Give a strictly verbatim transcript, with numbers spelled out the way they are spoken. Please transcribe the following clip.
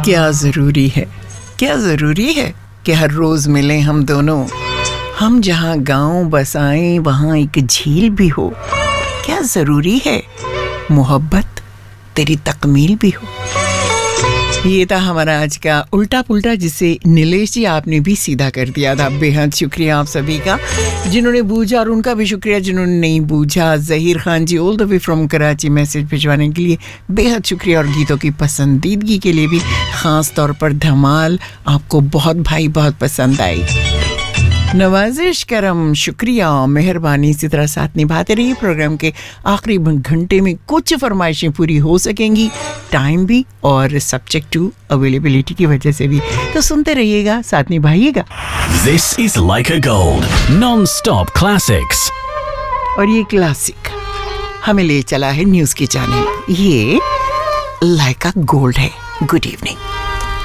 क्या ज़रूरी है, क्या ज़रूरी है कि हर रोज़ मिलें हम दोनों। हम जहाँ गाँव बसाएं वहाँ एक झील भी हो। क्या ज़रूरी है मोहब्बत तेरी तकमील भी हो। ये था हमारा आज का उल्टा पुल्टा, जिसे नीलेश जी आपने भी सीधा कर दिया था। बेहद शुक्रिया आप सभी का जिन्होंने बूझा, और उनका भी शुक्रिया जिन्होंने नहीं बूझा। ज़हीर खान जी all the way from Karachi message भिजवाने के लिए बेहद शुक्रिया, और गीतों की पसंदीदगी के लिए भी ख़ास तौर पर धमाल आपको बहुत भाई बहुत पसंद आई। नवाजिश करम, शुक्रिया, मेहरबानी। इसी तरह साथ निभाते रहिए। प्रोग्राम के आखिरी घंटे में कुछ फरमाइशें पूरी हो सकेंगी, टाइम भी और सब्जेक्ट टू अवेलेबिलिटी की वजह से भी, तो सुनते रहिएगा, साथ निभाइएगा। This is Leica Gold, non-stop classics. और ये क्लासिक हमें ले चला है न्यूज़ की जानिब। ये लाइका गोल्ड है। Good evening.